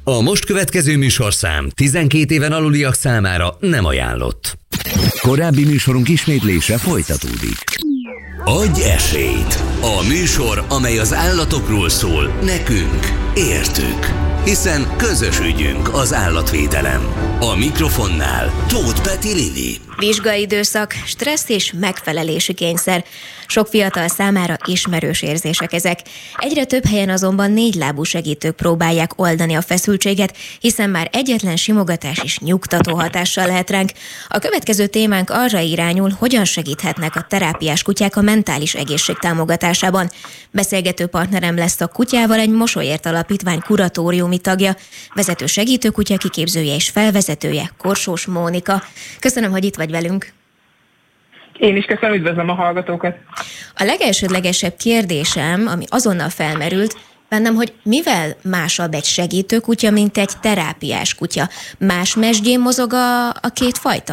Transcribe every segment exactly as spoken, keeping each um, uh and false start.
A most következő műsorszám tizenkét éven aluliak számára nem ajánlott. Korábbi műsorunk ismétlése folytatódik. Adj esélyt! A műsor, amely az állatokról szól, nekünk, értük. Hiszen közös ügyünk az állatvédelem. A mikrofonnál Tóth Peti Lili. Vizsgaidőszak, stressz és megfelelési kényszer. Sok fiatal számára ismerős érzések ezek. Egyre több helyen azonban négylábú segítők próbálják oldani a feszültséget, hiszen már egyetlen simogatás is nyugtató hatással lehet ránk. A következő témánk arra irányul, hogyan segíthetnek a terápiás kutyák a mentális egészség támogatásában. Beszélgető partnerem lesz a Kutyával egy Mosolyért Alapítvány kuratóriumi tagja, vezető segítőkutya kiképzője és felvezetője, Korsós Mónika. Köszönöm, hogy itt vagy velünk. Én is köszönöm, üdvözlöm a hallgatókat. A legelsődlegesebb kérdésem, ami azonnal felmerült bennem, hogy mivel másabb egy segítőkutya, mint egy terápiás kutya? Más mesdjén mozog a, a két fajta?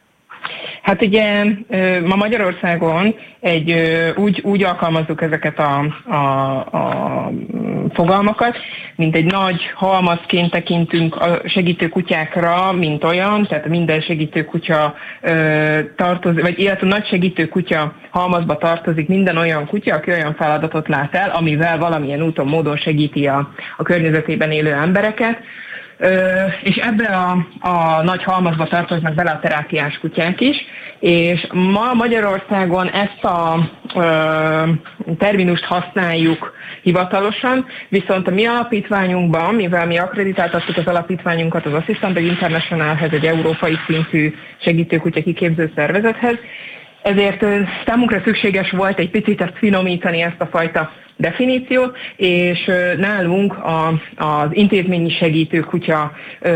Hát ugye ma Magyarországon egy, úgy, úgy alkalmazzuk ezeket a, a, a fogalmakat, mint egy nagy halmazként tekintünk a segítőkutyákra, mint olyan, tehát minden segítőkutya tartozik, vagy illetve nagy segítőkutya halmazba tartozik minden olyan kutya, aki olyan feladatot lát el, amivel valamilyen úton, módon segíti a, a környezetében élő embereket. És ebbe a, a nagy halmazba tartoznak bele a terápiás kutyák is, és ma Magyarországon ezt a ö, terminust használjuk hivatalosan, viszont a mi alapítványunkban, mivel mi akkreditáltattuk az alapítványunkat az Assistant Dog Internationalhez, egy európai szintű segítőkutya kiképző szervezethez, ezért számunkra szükséges volt egy picit ezt finomítani, ezt a fajta definíciót, és nálunk a, az intézményi segítőkutya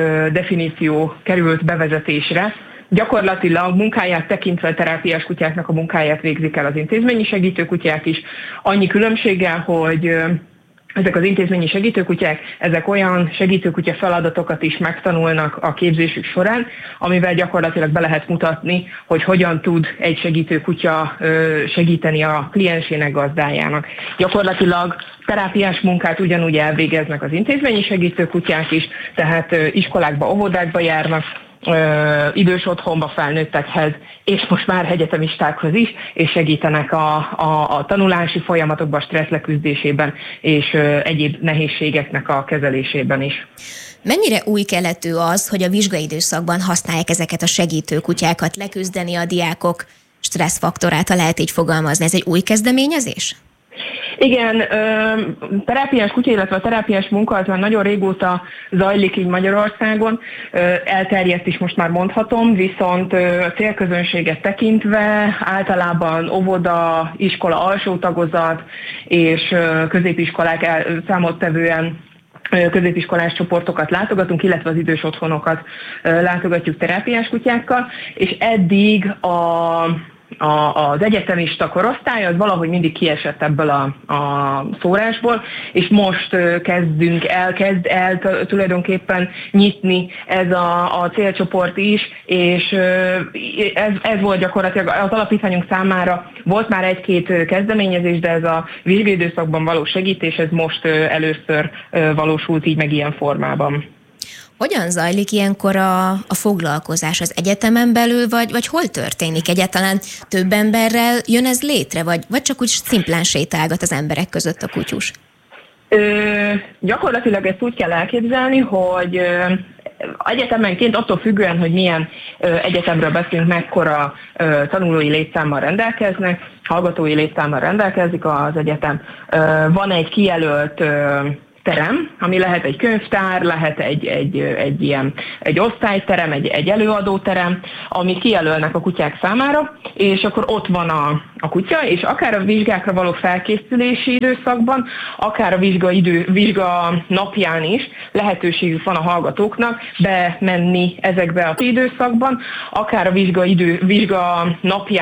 definíció került bevezetésre. Gyakorlatilag munkáját tekintve a terápiás kutyáknak a munkáját végzik el az intézményi segítőkutyák is, annyi különbséggel, hogy ezek az intézményi segítőkutyák, ezek olyan segítőkutya feladatokat is megtanulnak a képzésük során, amivel gyakorlatilag be lehet mutatni, hogy hogyan tud egy segítőkutya segíteni a kliensének, gazdájának. Gyakorlatilag terápiás munkát ugyanúgy elvégeznek az intézményi segítőkutyák is, tehát iskolákba, óvodákba járnak, Ö, idős otthonba felnőttekhez, és most már egyetemistákhoz is, és segítenek a, a, a tanulási folyamatokban, stressz leküzdésében, és ö, egyéb nehézségeknek a kezelésében is. Mennyire új keletű az, hogy a vizsgaidőszakban használják ezeket a segítőkutyákat leküzdeni a diákok stresszfaktorát, ha lehet így fogalmazni? Ez egy új kezdeményezés? Igen, terápiás kutya, illetve a terápiás munka az már nagyon régóta zajlik így Magyarországon, elterjedt is most már mondhatom, viszont a célközönséget tekintve általában óvoda, iskola alsó tagozat és középiskolák számottevően középiskolás csoportokat látogatunk, illetve az idős otthonokat látogatjuk terápiás kutyákkal, és eddig a A, az egyetemista korosztály az valahogy mindig kiesett ebből a, a szórásból, és most kezdünk el, kezd el tulajdonképpen nyitni ez a, a célcsoport is, és ez, ez volt gyakorlatilag az alapítványunk számára volt már egy-két kezdeményezés, de ez a vizsgaidőszakban való segítés, ez most először valósult így meg ilyen formában. Hogyan zajlik ilyenkor a, a foglalkozás az egyetemen belül, vagy, vagy hol történik egyáltalán? Több emberrel jön ez létre, vagy, vagy csak úgy szimplán sétálgat az emberek között a kutyus? Ö, gyakorlatilag ezt úgy kell elképzelni, hogy ö, egyetemenként attól függően, hogy milyen ö, egyetemről beszélünk, mekkora ö, tanulói létszámmal rendelkeznek, hallgatói létszámmal rendelkezik az egyetem. Ö, van egy kijelölt ö, terem, ami lehet egy könyvtár, lehet egy, egy, egy ilyen egy osztályterem, egy, egy előadóterem, amit kijelölnek a kutyák számára, és akkor ott van a, a kutya, és akár a vizsgákra való felkészülési időszakban, akár a vizsga, idő, vizsga napján is lehetőségük van a hallgatóknak bemenni ezekbe az időszakban, akár a vizsga, idő, vizsga napján